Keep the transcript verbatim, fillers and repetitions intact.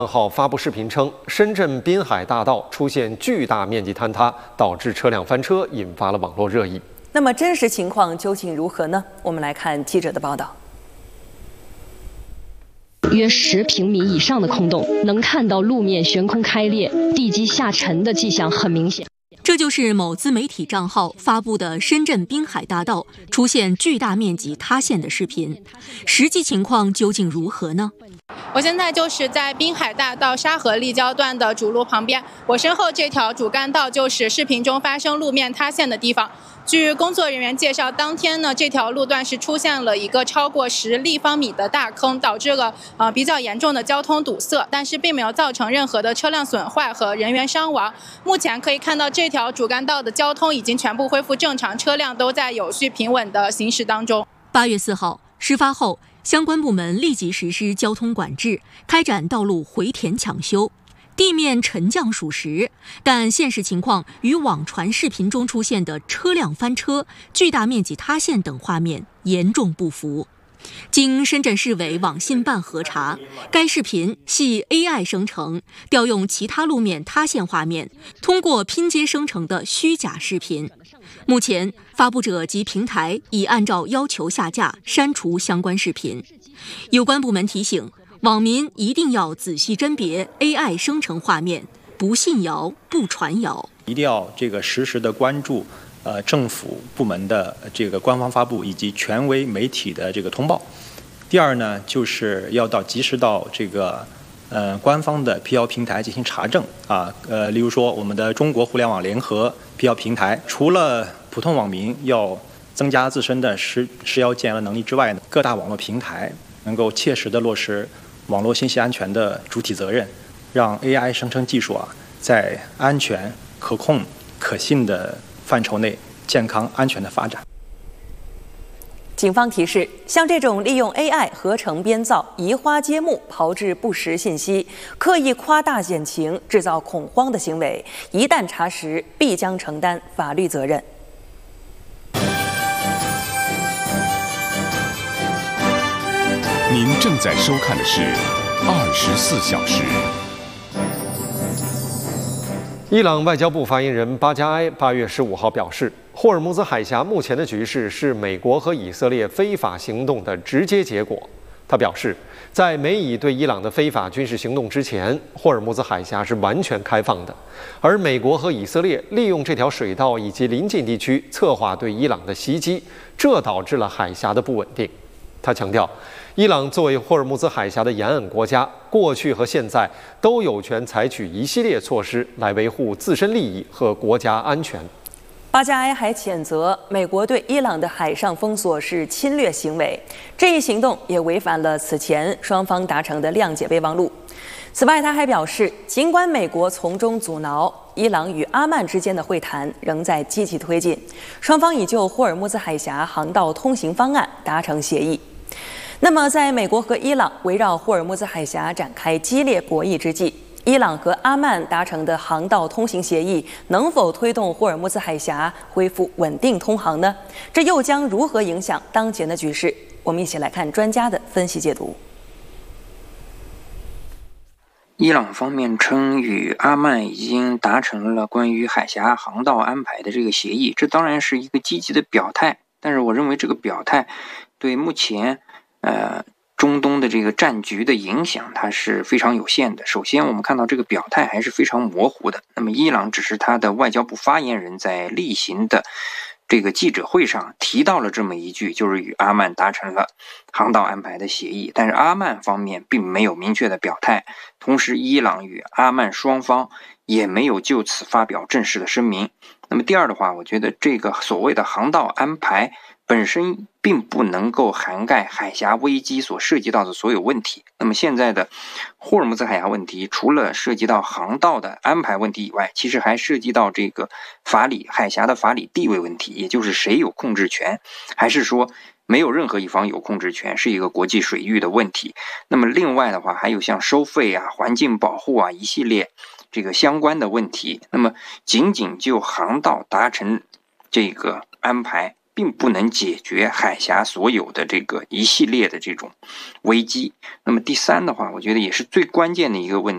号发布视频称，深圳滨海大道出现巨大面积坍塌，导致车辆翻车，引发了网络热议。 那么真实情况究竟如何呢？我们来看记者的报道。 约十平米以上的空洞，能看到路面悬空开裂、地基下沉的迹象很明显。 这就是某自媒体账号发布的深圳滨海大道出现巨大面积塌陷的视频，实际情况究竟如何呢？ 我现在就是在滨海大道沙河立交段的主路旁边，我身后这条主干道就是视频中发生路面塌陷的地方。据工作人员介绍，当天呢，这条路段是出现了一个超过十立方米的大坑，导致了呃比较严重的交通堵塞，但是并没有造成任何的车辆损坏和人员伤亡。目前可以看到，这条主干道的交通已经全部恢复正常，车辆都在有序平稳的行驶当中。 八月四号，事发后，相关部门立即实施交通管制，开展道路回填抢修。地面沉降属实，但现实情况与网传视频中出现的车辆翻车、巨大面积塌陷等画面严重不符。经深圳市委网信办核查，该视频系 A I 生成，调用其他路面塌陷画面，通过拼接生成的虚假视频。目前，发布者及平台已按照要求下架、删除相关视频。有关部门提醒，网民一定要仔细甄别 A I 生成画面，不信谣、不传谣。 一定要这个实时的关注呃政府部门的这个官方发布以及权威媒体的这个通报。第二呢，就是要到及时到这个呃官方的辟谣平台进行查证啊，呃，例如说我们的中国互联网联合辟谣平台，除了普通网民要增加自身的实实谣建言能力之外呢，各大网络平台能够切实的落实网络信息安全的主体责任，让 A I 生成技术啊，在安全、可控、可信的范畴内健康安全的发展。 警方提示，像这种利用 A I 合成编造、移花接木、炮制不实信息、刻意夸大险情、制造恐慌的行为，一旦查实，必将承担法律责任。 您正在收看的是《二十四小时》。 伊朗外交部发言人巴加埃八月十五号表示，霍尔木兹海峡目前的局势是美国和以色列非法行动的直接结果。他表示，在美以对伊朗的非法军事行动之前，霍尔木兹海峡是完全开放的，而美国和以色列利用这条水道以及邻近地区策划对伊朗的袭击，这导致了海峡的不稳定。他强调，伊朗作为霍尔木兹海峡的沿岸国家，过去和现在都有权采取一系列措施来维护自身利益和国家安全。 巴加埃还谴责美国对伊朗的海上封锁是侵略行为，这一行动也违反了此前双方达成的谅解备忘录。此外，他还表示，尽管美国从中阻挠，伊朗与阿曼之间的会谈仍在积极推进，双方已就霍尔木兹海峡航道通行方案达成协议。那么，在美国和伊朗围绕霍尔木兹海峡展开激烈博弈之际，伊朗和阿曼达成的航道通行协议能否推动霍尔木兹海峡恢复稳定通航呢？这又将如何影响当前的局势？我们一起来看专家的分析解读。 伊朗方面称，与阿曼已经达成了关于海峡航道安排的这个协议，这当然是一个积极的表态。但是我认为这个表态对目前呃，中东的这个战局的影响，它是非常有限的。首先，我们看到这个表态还是非常模糊的。那么，伊朗只是他的外交部发言人在例行的这个记者会上提到了这么一句，就是与阿曼达成了航道安排的协议。但是阿曼方面并没有明确的表态，同时，伊朗与阿曼双方也没有就此发表正式的声明。那么第二的话，我觉得这个所谓的航道安排本身并不能够涵盖海峡危机所涉及到的所有问题。那么现在的霍尔木兹海峡问题，除了涉及到航道的安排问题以外，其实还涉及到这个法理海峡的法理地位问题，也就是谁有控制权，还是说没有任何一方有控制权，是一个国际水域的问题。那么另外的话，还有像收费啊、环境保护啊一系列这个相关的问题。那么仅仅就航道达成这个安排，并不能解决海峡所有的这个一系列的这种危机。那么第三的话，我觉得也是最关键的一个问题。